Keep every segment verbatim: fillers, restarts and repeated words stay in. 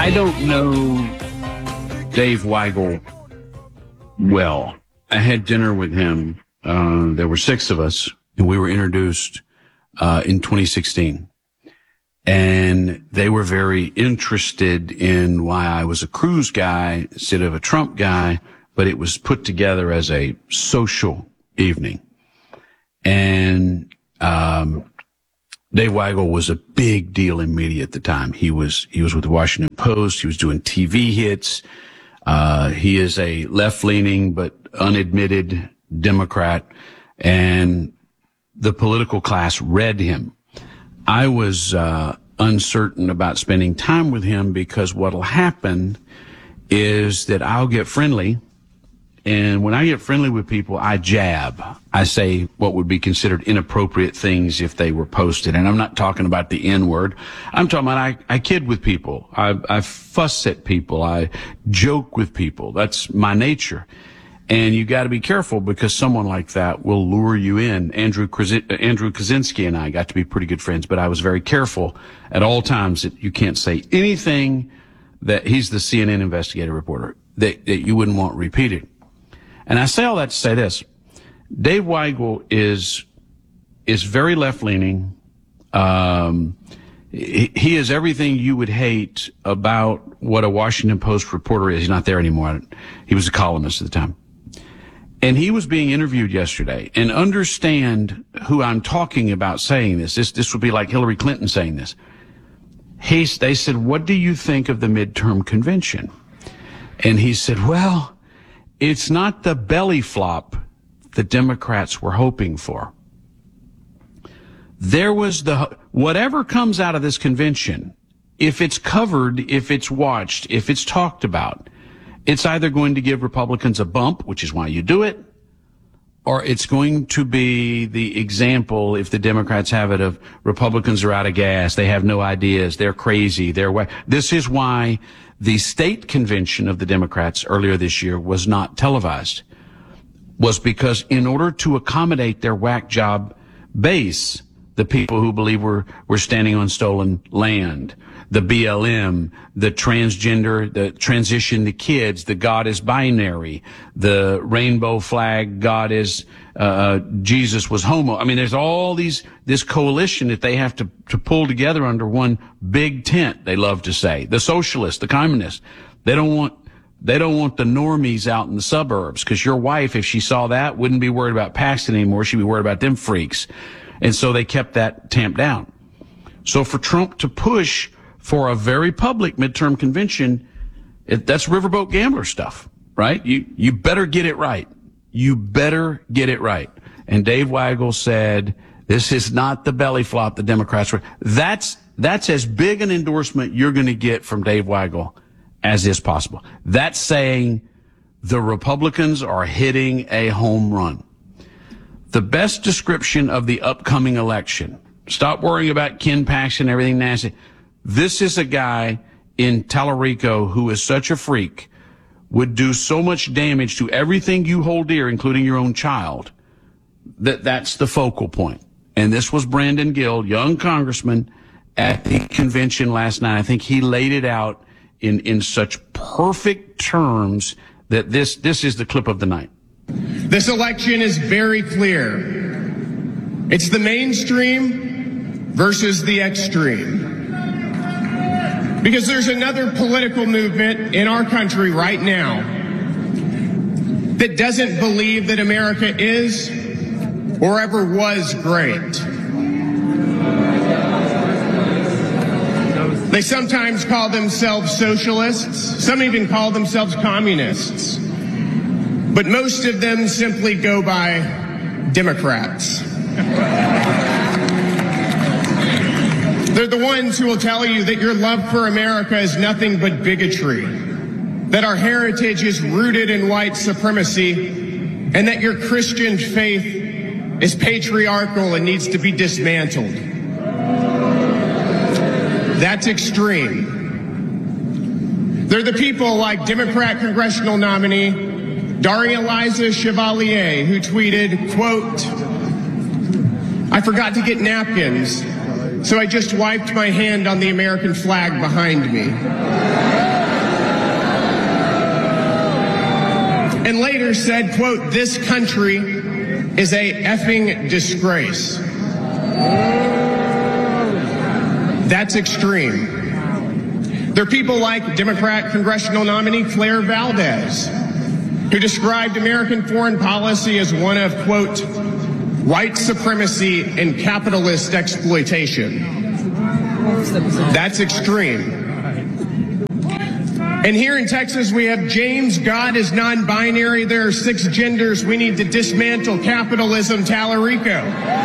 I don't know Dave Weigel well. I had dinner with him. Uh, there were six of us, and we were introduced uh, in twenty sixteen. And they were very interested in why I was a Cruz guy instead of a Trump guy, but it was put together as a social evening. And um Dave Weigel was a big deal in media at the time. He was, he was with the Washington Post. He was doing T V hits. Uh, he is a left-leaning but unadmitted Democrat, and the political class read him. I was, uh, uncertain about spending time with him because what'll happen is that I'll get friendly. And when I get friendly with people, I jab. I say what would be considered inappropriate things if they were posted. And I'm not talking about the N-word. I'm talking about I, I kid with people. I, I fuss at people. I joke with people. That's my nature. And you got to be careful because someone like that will lure you in. Andrew Krasin- Andrew Kaczynski and I got to be pretty good friends, but I was very careful at all times that you can't say anything that he's the C N N investigative reporter that, that you wouldn't want repeated. And I say all that to say this. Dave Weigel is, is very left-leaning. Um, he, he is everything you would hate about what a Washington Post reporter is. He's not there anymore. He was a columnist at the time. And he was being interviewed yesterday. And understand who I'm talking about saying this. This, this would be like Hillary Clinton saying this. He, they said, what do you think of the midterm convention? And he said, well, it's not the belly flop the Democrats were hoping for. There was the, whatever comes out of this convention, if it's covered, if it's watched, if it's talked about, it's either going to give Republicans a bump, which is why you do it, or it's going to be the example, if the Democrats have it, of Republicans are out of gas, they have no ideas, they're crazy, they're, this is why the state convention of the Democrats earlier this year was not televised, was because in order to accommodate their whack job base, the people who believe we're, we're standing on stolen land, the B L M, the transgender, the transition to kids, the God is binary, the rainbow flag, God is, uh, Jesus was homo. I mean, there's all these, this coalition that they have to, to pull together under one big tent, they love to say. The socialists, the communists, they don't want, they don't want the normies out in the suburbs, because your wife, if she saw that, wouldn't be worried about Paxton anymore. She'd be worried about them freaks. And so they kept that tamped down. So for Trump to push for a very public midterm convention, it, that's riverboat gambler stuff, right? You, you better get it right. You better get it right. And Dave Weigel said, this is not the belly flop the Democrats were. That's, that's as big an endorsement you're going to get from Dave Weigel as is possible. That's saying the Republicans are hitting a home run. The best description of the upcoming election, stop worrying about Ken Paxton and everything nasty. This is a guy in Tallarico who is such a freak, would do so much damage to everything you hold dear, including your own child, that that's the focal point. And this was Brandon Gill, young congressman, at the convention last night. I think he laid it out in, in such perfect terms that this, this is the clip of the night. This election is very clear. It's the mainstream versus the extreme. Because there's another political movement in our country right now that doesn't believe that America is or ever was great. They sometimes call themselves socialists. Some even call themselves communists. But most of them simply go by Democrats. They're the ones who will tell you that your love for America is nothing but bigotry, that our heritage is rooted in white supremacy, and that your Christian faith is patriarchal and needs to be dismantled. That's extreme. They're the people like Democrat congressional nominee Daria Liza Chevalier, who tweeted, quote, "I forgot to get napkins, so I just wiped my hand on the American flag behind me." and later said, quote, "This country is a effing disgrace." That's extreme. There are people like Democrat congressional nominee Claire Valdez, who described American foreign policy as one of, quote, "white supremacy and capitalist exploitation." That's extreme. And here in Texas, we have James, God is non-binary, there are six genders, we need to dismantle capitalism, Tallarico.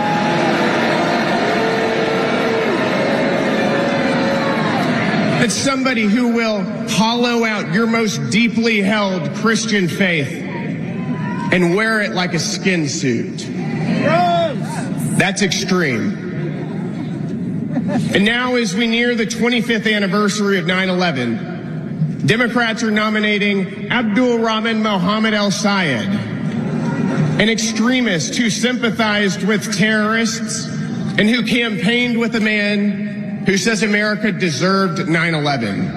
It's somebody who will hollow out your most deeply held Christian faith and wear it like a skin suit. That's extreme. And now, as we near the twenty-fifth anniversary of nine eleven, Democrats are nominating Abdul Rahman Mohammed al-Sayed, an extremist who sympathized with terrorists and who campaigned with a man who says America deserved nine eleven.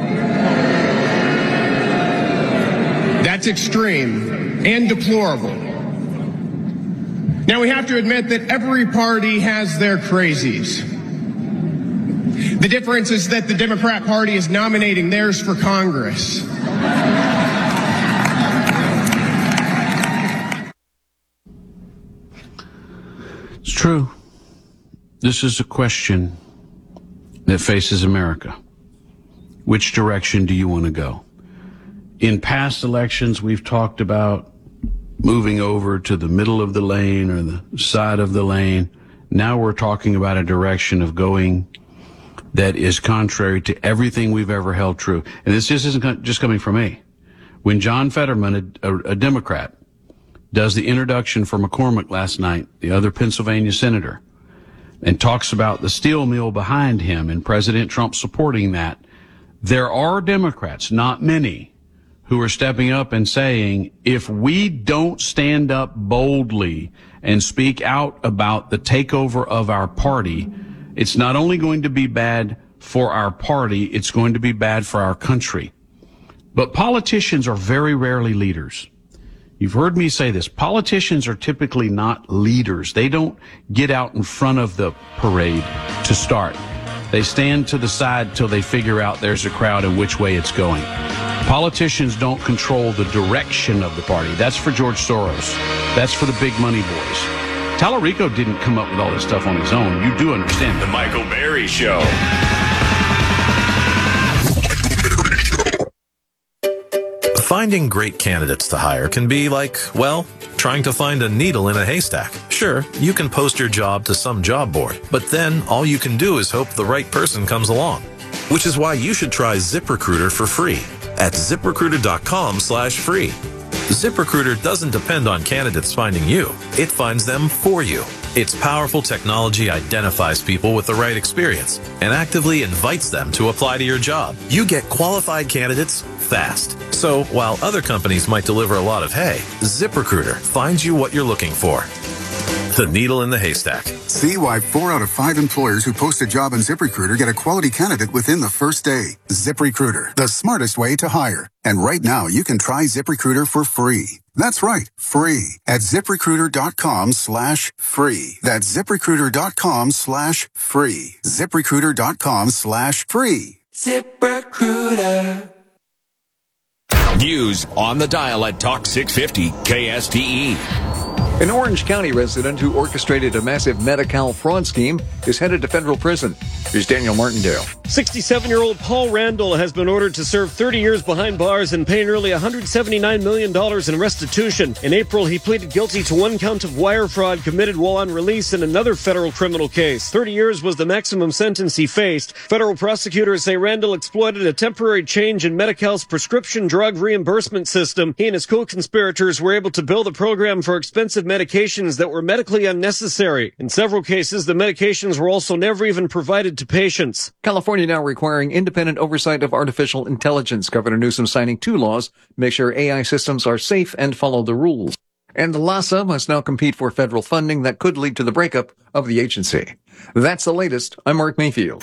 That's extreme and deplorable. Now, we have to admit that every party has their crazies. The difference is that the Democrat Party is nominating theirs for Congress. It's true. This is a question that faces America. Which direction do you want to go? In past elections, we've talked about moving over to the middle of the lane or the side of the lane. Now we're talking about a direction of going that is contrary to everything we've ever held true. And this just isn't just coming from me. When John Fetterman, a, a Democrat, does the introduction for McCormick last night, the other Pennsylvania senator, and talks about the steel mill behind him and President Trump supporting that, there are Democrats, not many, who are stepping up and saying, if we don't stand up boldly and speak out about the takeover of our party, it's not only going to be bad for our party, it's going to be bad for our country. But politicians are very rarely leaders. You've heard me say this. Politicians are typically not leaders. They don't get out in front of the parade to start. They stand to the side till they figure out there's a crowd and which way it's going. Politicians don't control the direction of the party. That's for George Soros. That's for the big money boys. Tallarico didn't come up with all this stuff on his own. You do understand. The Michael Berry Show. Finding great candidates to hire can be like, well, trying to find a needle in a haystack. Sure, you can post your job to some job board, but then all you can do is hope the right person comes along. Which is why you should try ZipRecruiter for free at ZipRecruiter.com slash free. ZipRecruiter doesn't depend on candidates finding you. It finds them for you. Its powerful technology identifies people with the right experience and actively invites them to apply to your job. You get qualified candidates fast. So while other companies might deliver a lot of hay, ZipRecruiter finds you what you're looking for. The needle in the haystack. See why four out of five employers who post a job on ZipRecruiter get a quality candidate within the first day. ZipRecruiter, the smartest way to hire. And right now, you can try ZipRecruiter for free. That's right, free at ZipRecruiter.com slash free. That's ZipRecruiter.com slash free. ZipRecruiter.com slash free. ZipRecruiter. News on the dial at Talk six fifty K S T E. An Orange County resident who orchestrated a massive Medi-Cal fraud scheme is headed to federal prison. Here's Daniel Martindale. sixty-seven-year-old Paul Randall has been ordered to serve thirty years behind bars and pay nearly one hundred seventy-nine million dollars in restitution. In April, he pleaded guilty to one count of wire fraud committed while on release in another federal criminal case. thirty years was the maximum sentence he faced. Federal prosecutors say Randall exploited a temporary change in Medi-Cal's prescription drug reimbursement system. He and his co-conspirators were able to bill the program for expensive medications that were medically unnecessary. In several cases, the medications were also never even provided to patients. California now requiring independent oversight of artificial intelligence. Governor Newsom signing two laws to make sure A I systems are safe and follow the rules. And LASA must now compete for federal funding that could lead to the breakup of the agency. That's the latest. I'm Mark Mayfield.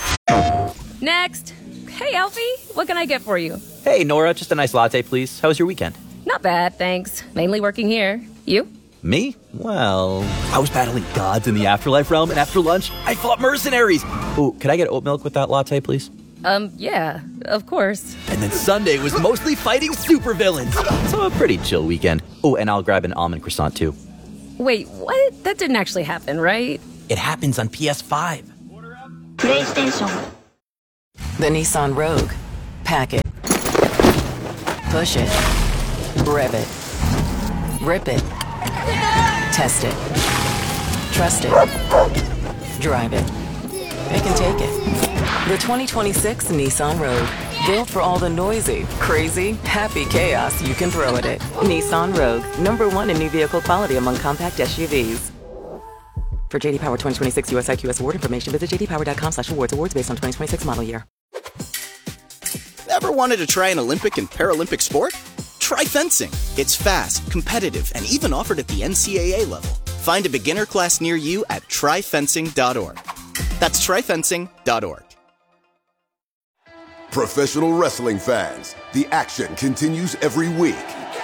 Next. Hey, Alfie, what can I get for you? Hey, Nora, just a nice latte, please. How was your weekend? Not bad, thanks. Mainly working here. You? Me? Well, I was battling gods in the afterlife realm, and after lunch, I fought mercenaries. Ooh, could I get oat milk with that latte, please? Um, yeah, of course. And then Sunday was mostly fighting supervillains. So a pretty chill weekend. Oh, and I'll grab an almond croissant, too. Wait, what? That didn't actually happen, right? It happens on P S five. PlayStation. The Nissan Rogue. Pack it. Push it. Rev it. Rip it. Test it. Trust it. Drive it. Pick and take it. The twenty twenty-six Nissan Rogue. Built for all the noisy, crazy, happy chaos you can throw at it. Nissan Rogue. Number one in new vehicle quality among compact S U Vs. For J D Power twenty twenty-six U S I Q S award information, visit j d power dot com slash awards. Awards based on twenty twenty-six model year. Ever wanted to try an Olympic and Paralympic sport? Try fencing. It's fast, competitive, and even offered at the N C A A level. Find a beginner class near you at try fencing dot org. That's try fencing dot org. Professional wrestling fans, the action continues every week.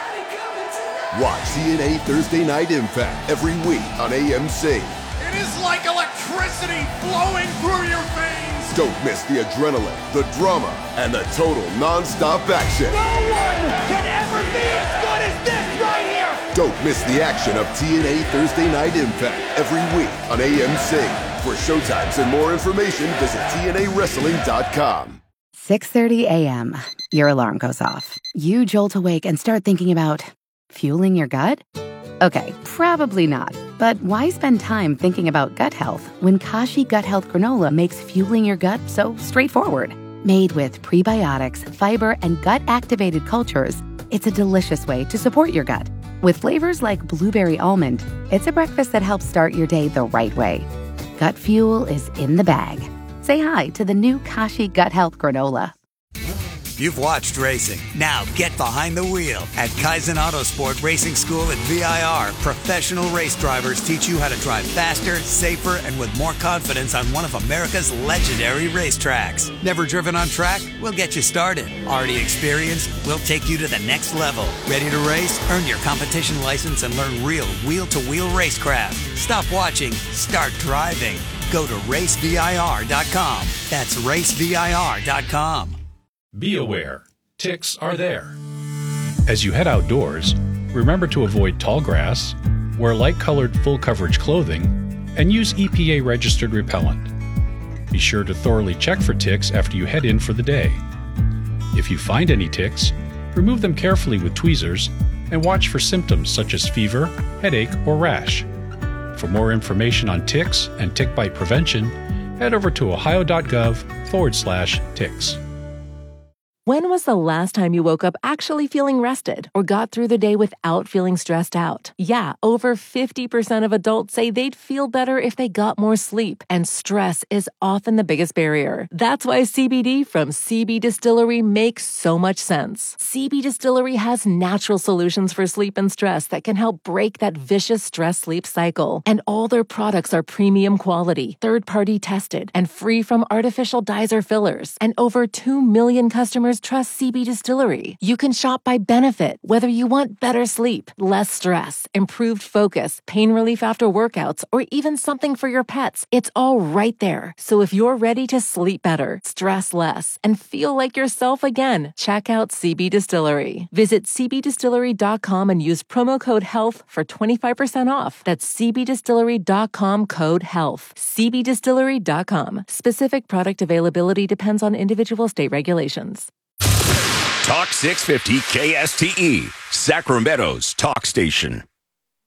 Watch T N A Thursday Night Impact every week on A M C. It is like electricity flowing through your veins. Don't miss the adrenaline, the drama, and the total non-stop action. No one can ever be as good as this right here. Don't miss the action of T N A Thursday Night Impact every week on A M C. For showtimes and more information, visit T N A wrestling dot com. six thirty a.m. Your alarm goes off. You jolt awake and start thinking about fueling your gut? Okay, probably not. But why spend time thinking about gut health when Kashi Gut Health Granola makes fueling your gut so straightforward? Made with prebiotics, fiber, and gut-activated cultures, it's a delicious way to support your gut. With flavors like blueberry almond, it's a breakfast that helps start your day the right way. Gut fuel is in the bag. Say hi to the new Kashi Gut Health Granola. You've watched racing. Now get behind the wheel. At Kaizen Autosport Racing School at V I R, professional race drivers teach you how to drive faster, safer, and with more confidence on one of America's legendary racetracks. Never driven on track? We'll get you started. Already experienced? We'll take you to the next level. Ready to race? Earn your competition license and learn real wheel-to-wheel racecraft. Stop watching. Start driving. Go to race V I R dot com. That's race V I R dot com. Be aware, ticks are there. As you head outdoors, remember to avoid tall grass, wear light-colored full-coverage clothing, and use E P A-registered repellent. Be sure to thoroughly check for ticks after you head in for the day. If you find any ticks, remove them carefully with tweezers and watch for symptoms such as fever, headache, or rash. For more information on ticks and tick bite prevention, head over to ohio.gov forward slash ticks. When was the last time you woke up actually feeling rested or got through the day without feeling stressed out? Yeah, over fifty percent of adults say they'd feel better if they got more sleep, and stress is often the biggest barrier. That's why C B D from C B Distillery makes so much sense. C B Distillery has natural solutions for sleep and stress that can help break that vicious stress-sleep cycle. And all their products are premium quality, third-party tested, and free from artificial dyes or fillers. And over two million customers trust C B Distillery. You can shop by benefit, whether you want better sleep, less stress, improved focus, pain relief after workouts, or even something for your pets. It's all right there. So if you're ready to sleep better, stress less, and feel like yourself again, check out C B Distillery. Visit c b distillery dot com and use promo code HEALTH for twenty-five percent off. That's c b distillery dot com code HEALTH. c b distillery dot com. Specific product availability depends on individual state regulations. Talk six fifty K S T E, Sacramento's talk station.